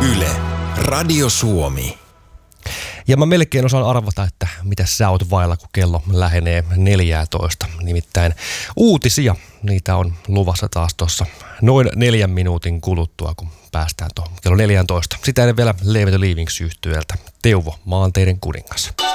Yle, Radio Suomi. Ja mä melkein osaan arvata, että mitä sä oot vailla, kun kello lähenee 14. Nimittäin uutisia, niitä on luvassa taas tuossa noin 4 minuutin kuluttua, kun päästään tuohon kello 14. Sitä ennen vielä Leave the Leavings -yhtyeltä Teuvo, maanteiden kuningas.